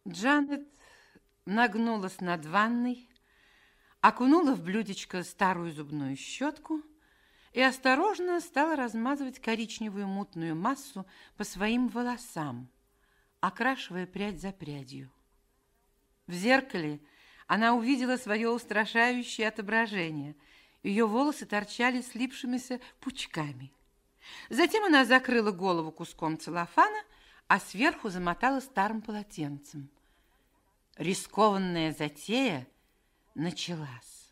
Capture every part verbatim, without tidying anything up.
Джанет нагнулась над ванной, окунула в блюдечко старую зубную щетку и осторожно стала размазывать коричневую мутную массу по своим волосам, окрашивая прядь за прядью. В зеркале она увидела свое устрашающее отображение. Ее волосы торчали слипшимися пучками. Затем она закрыла голову куском целлофана, а сверху замотала старым полотенцем. Рискованная затея началась.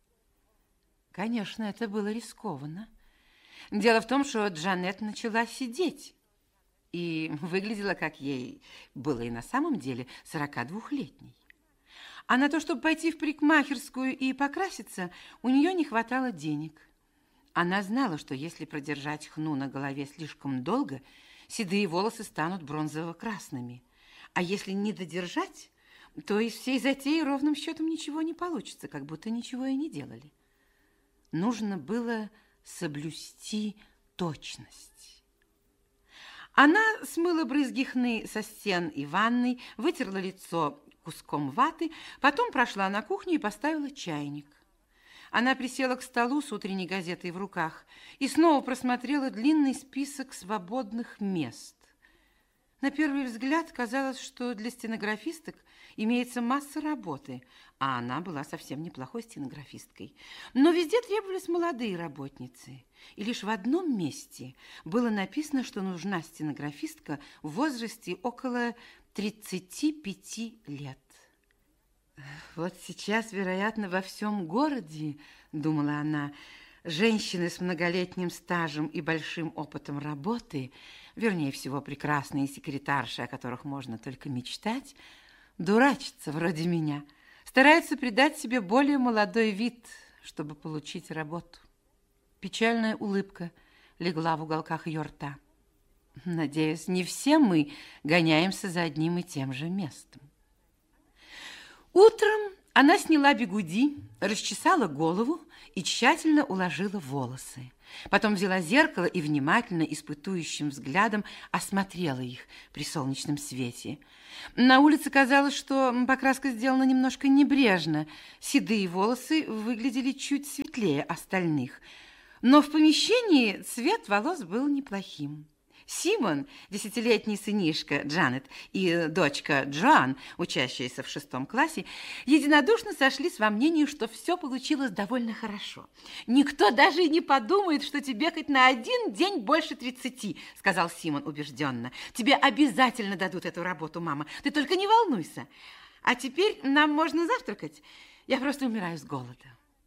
Конечно, это было рискованно. Дело в том, что Джанет начала сидеть и выглядела, как ей было и на самом деле, сорокадвухлетней. А на то, чтобы пойти в парикмахерскую и покраситься, у нее не хватало денег. Она знала, что если продержать хну на голове слишком долго, седые волосы станут бронзово-красными. А если не додержать, то из всей затеи ровным счетом ничего не получится, как будто ничего и не делали. Нужно было соблюсти точность. Она смыла брызги хны со стен и ванной, вытерла лицо куском ваты, потом прошла на кухню и поставила чайник. Она присела к столу с утренней газетой в руках и снова просмотрела длинный список свободных мест. На первый взгляд казалось, что для стенографисток имеется масса работы, а она была совсем неплохой стенографисткой. Но везде требовались молодые работницы, и лишь в одном месте было написано, что нужна стенографистка в возрасте около тридцати пяти лет. Вот сейчас, вероятно, во всем городе, думала она, женщины с многолетним стажем и большим опытом работы, вернее всего прекрасные секретарши, о которых можно только мечтать, дурачатся вроде меня, стараются придать себе более молодой вид, чтобы получить работу. Печальная улыбка легла в уголках ее рта. Надеюсь, не все мы гоняемся за одним и тем же местом. Утром она сняла бигуди, расчесала голову и тщательно уложила волосы. Потом взяла зеркало и внимательно, испытующим взглядом осмотрела их при солнечном свете. На улице казалось, что покраска сделана немножко небрежно. Седые волосы выглядели чуть светлее остальных. Но в помещении цвет волос был неплохим. Симон, десятилетний сынишка Джанет, и дочка Джоан, учащаяся в шестом классе, единодушно сошлись во мнении, что все получилось довольно хорошо. «Никто даже и не подумает, что тебе хоть на один день больше тридцати», сказал Симон убежденно. «Тебе обязательно дадут эту работу, мама, ты только не волнуйся. А теперь нам можно завтракать. Я просто умираю с голода».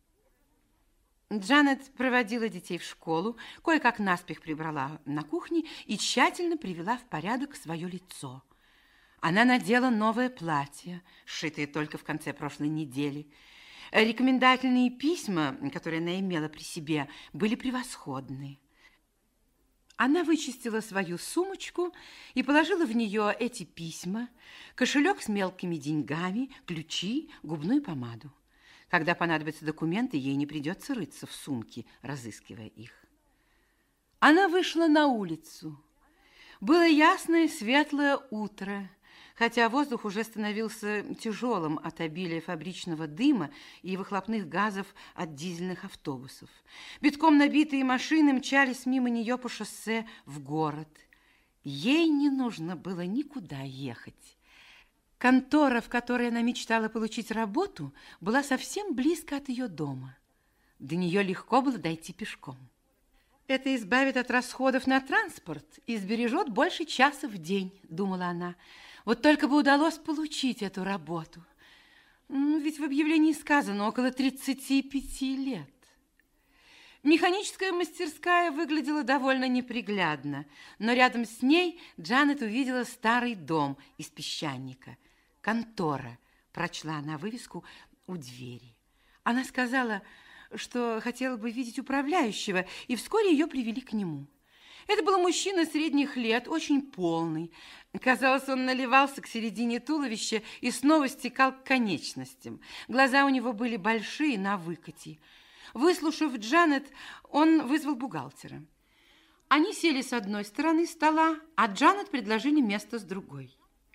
Джанет проводила детей в школу, кое-как наспех прибрала на кухне и тщательно привела в порядок свое лицо. Она надела новое платье, сшитое только в конце прошлой недели. Рекомендательные письма, которые она имела при себе, были превосходны. Она вычистила свою сумочку и положила в нее эти письма, кошелек с мелкими деньгами, ключи, губную помаду. Когда понадобятся документы, ей не придется рыться в сумке, разыскивая их. Она вышла на улицу. Было ясное светлое утро, хотя воздух уже становился тяжелым от обилия фабричного дыма и выхлопных газов от дизельных автобусов. Битком набитые машины мчались мимо нее по шоссе в город. Ей не нужно было никуда ехать. Контора, в которой она мечтала получить работу, была совсем близко от ее дома. До нее легко было дойти пешком. Это избавит от расходов на транспорт и сбережет больше часа в день, думала она. Вот только бы удалось получить эту работу. Ну, ведь в объявлении сказано около тридцати пяти лет. Механическая мастерская выглядела довольно неприглядно, но рядом с ней Джанет увидела старый дом из песчаника. «Контора», прочла она вывеску у двери. Она сказала, что хотела бы видеть управляющего, и вскоре ее привели к нему. Это был мужчина средних лет, очень полный. Казалось, он наливался к середине туловища и снова стекал к конечностям. Глаза у него были большие, на выкате. Выслушав Джанет, он вызвал бухгалтера. Они сели с одной стороны стола, а Джанет предложили место с другой.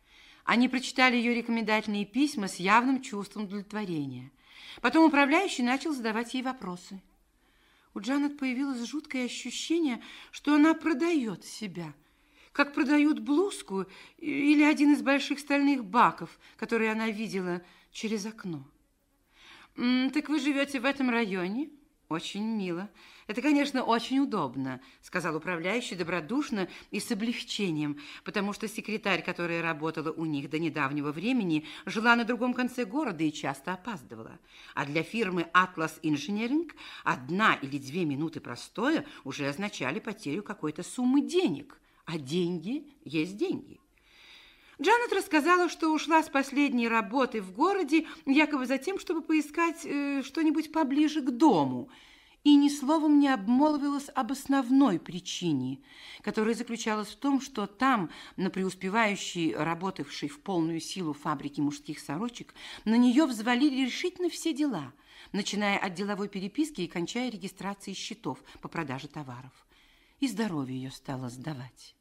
Они прочитали ее рекомендательные письма с явным чувством удовлетворения. Потом управляющий начал задавать ей вопросы. У Джанет появилось жуткое ощущение, что она продает себя, как продают блузку или один из больших стальных баков, которые она видела через окно. «Так вы живете в этом районе?» «Очень мило. Это, конечно, очень удобно», сказал управляющий добродушно и с облегчением, потому что секретарь, которая работала у них до недавнего времени, жила на другом конце города и часто опаздывала. А для фирмы Atlas Engineering одна или две минуты простоя уже означали потерю какой-то суммы денег, а деньги есть деньги. Джанет рассказала, что ушла с последней работы в городе, якобы за тем, чтобы поискать э, что-нибудь поближе к дому, и ни словом не обмолвилась об основной причине, которая заключалась в том, что там, на преуспевающей, работавшей в полную силу фабрике мужских сорочек, на нее взвалили решительно все дела, начиная от деловой переписки и кончая регистрацией счетов по продаже товаров. И здоровье ее стало сдавать.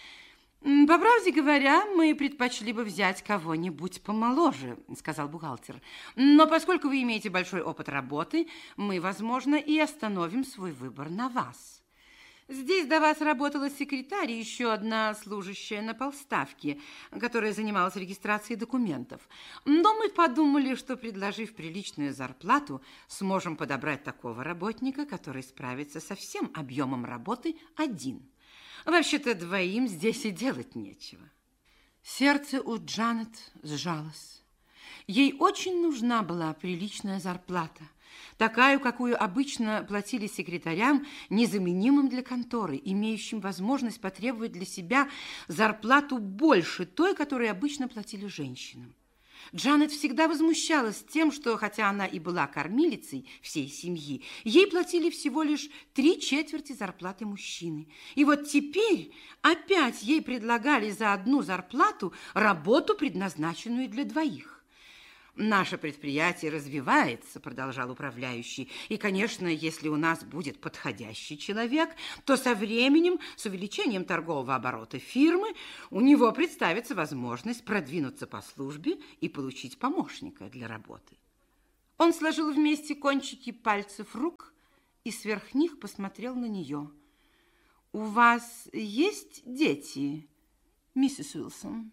«По правде говоря, мы предпочли бы взять кого-нибудь помоложе», сказал бухгалтер. «Но поскольку вы имеете большой опыт работы, мы, возможно, и остановим свой выбор на вас. Здесь до вас работала секретарь и еще одна служащая на полставки, которая занималась регистрацией документов. Но мы подумали, что, предложив приличную зарплату, сможем подобрать такого работника, который справится со всем объемом работы один. Вообще-то двоим здесь и делать нечего». Сердце у Джанет сжалось. Ей очень нужна была приличная зарплата, такая, какую обычно платили секретарям, незаменимым для конторы, имеющим возможность потребовать для себя зарплату больше той, которую обычно платили женщинам. Джанет всегда возмущалась тем, что, хотя она и была кормилицей всей семьи, ей платили всего лишь три четверти зарплаты мужчины. И вот теперь опять ей предлагали за одну зарплату работу, предназначенную для двоих. «Наше предприятие развивается», – продолжал управляющий, «и, конечно, если у нас будет подходящий человек, то со временем, с увеличением торгового оборота фирмы, у него представится возможность продвинуться по службе и получить помощника для работы». Он сложил вместе кончики пальцев рук и сверх них посмотрел на нее. «У вас есть дети, миссис Уилсон?»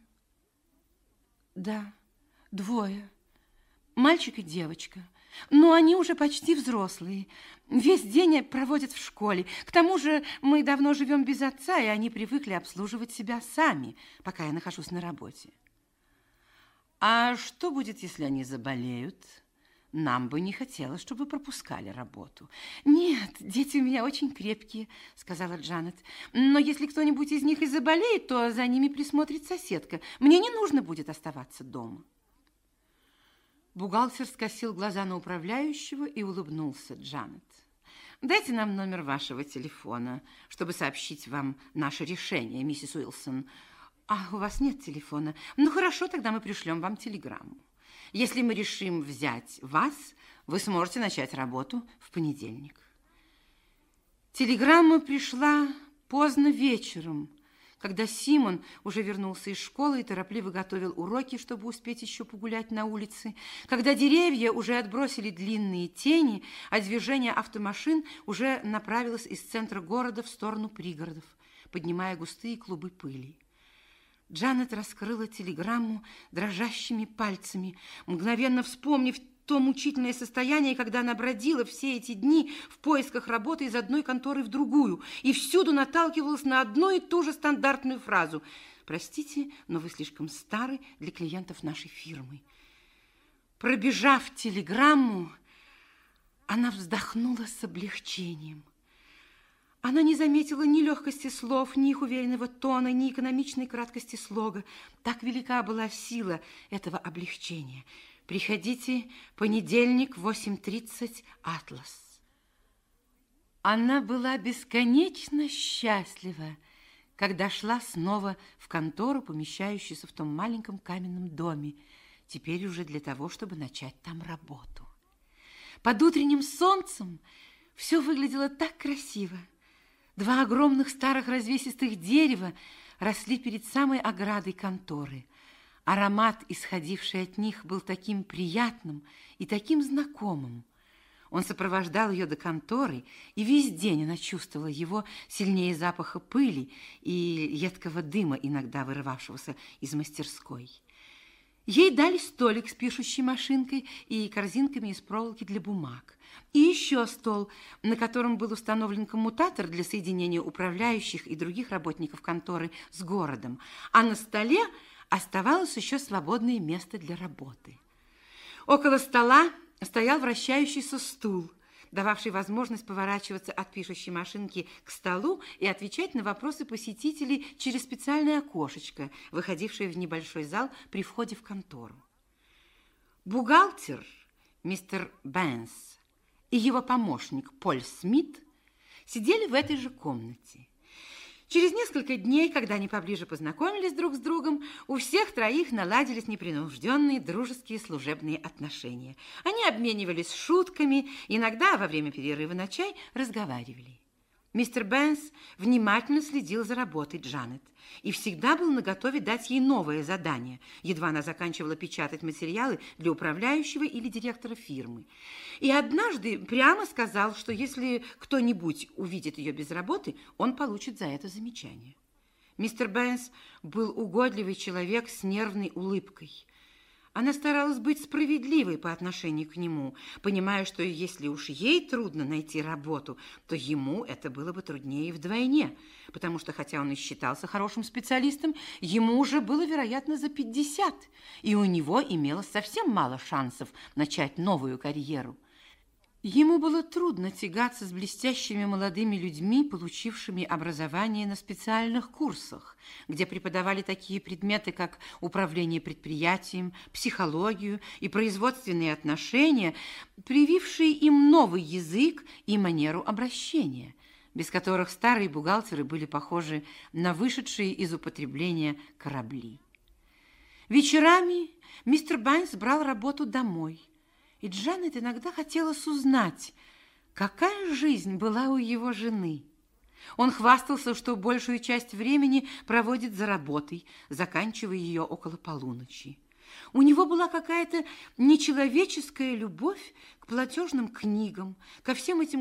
«Да, двое. Мальчик и девочка. Но они уже почти взрослые. Весь день проводят в школе. К тому же мы давно живем без отца, и они привыкли обслуживать себя сами, пока я нахожусь на работе». «А что будет, если они заболеют? Нам бы не хотелось, чтобы вы пропускали работу». «Нет, дети у меня очень крепкие», — сказала Джанет. «Но если кто-нибудь из них и заболеет, то за ними присмотрит соседка. Мне не нужно будет оставаться дома». Бухгалтер скосил глаза на управляющего и улыбнулся Джанет. «Дайте нам номер вашего телефона, чтобы сообщить вам наше решение, миссис Уилсон». «А, у вас нет телефона? Ну, хорошо, тогда мы пришлем вам телеграмму. Если мы решим взять вас, вы сможете начать работу в понедельник». Телеграмма пришла поздно вечером, когда Симон уже вернулся из школы и торопливо готовил уроки, чтобы успеть еще погулять на улице, когда деревья уже отбросили длинные тени, а движение автомашин уже направилось из центра города в сторону пригородов, поднимая густые клубы пыли. Джанет раскрыла телеграмму дрожащими пальцами, мгновенно вспомнив то мучительное состояние, когда она бродила все эти дни в поисках работы из одной конторы в другую и всюду наталкивалась на одну и ту же стандартную фразу: «Простите, но вы слишком стары для клиентов нашей фирмы». Пробежав телеграмму, она вздохнула с облегчением. Она не заметила ни легкости слов, ни их уверенного тона, ни экономичной краткости слога. Так велика была сила этого облегчения. «Приходите, понедельник, восемь тридцать, Атлас». Она была бесконечно счастлива, когда шла снова в контору, помещающуюся в том маленьком каменном доме, теперь уже для того, чтобы начать там работу. Под утренним солнцем все выглядело так красиво. Два огромных старых развесистых дерева росли перед самой оградой конторы. Аромат, исходивший от них, был таким приятным и таким знакомым. Он сопровождал ее до конторы, и весь день она чувствовала его сильнее запаха пыли и едкого дыма, иногда вырывавшегося из мастерской. Ей дали столик с пишущей машинкой и корзинками из проволоки для бумаг. И еще стол, на котором был установлен коммутатор для соединения управляющих и других работников конторы с городом. А на столе оставалось еще свободное место для работы. Около стола стоял вращающийся стул, дававший возможность поворачиваться от пишущей машинки к столу и отвечать на вопросы посетителей через специальное окошечко, выходившее в небольшой зал при входе в контору. Бухгалтер, мистер Бенс, и его помощник Поль Смит сидели в этой же комнате. Через несколько дней, когда они поближе познакомились друг с другом, у всех троих наладились непринужденные дружеские служебные отношения. Они обменивались шутками, иногда во время перерыва на чай разговаривали. Мистер Бенс внимательно следил за работой Джанет и всегда был наготове дать ей новое задание, едва она заканчивала печатать материалы для управляющего или директора фирмы. И однажды прямо сказал, что если кто-нибудь увидит ее без работы, он получит за это замечание. Мистер Бенс был угодливый человек с нервной улыбкой. Она старалась быть справедливой по отношению к нему, понимая, что если уж ей трудно найти работу, то ему это было бы труднее вдвойне, потому что, хотя он и считался хорошим специалистом, ему уже было, вероятно, за пятьдесят, и у него имелось совсем мало шансов начать новую карьеру. Ему было трудно тягаться с блестящими молодыми людьми, получившими образование на специальных курсах, где преподавали такие предметы, как управление предприятием, психологию и производственные отношения, привившие им новый язык и манеру обращения, без которых старые бухгалтеры были похожи на вышедшие из употребления корабли. Вечерами мистер Бенс брал работу домой, и Джанет иногда хотелось узнать, какая жизнь была у его жены. Он хвастался, что большую часть времени проводит за работой, заканчивая ее около полуночи. У него была какая-то нечеловеческая любовь к платежным книгам, ко всем этим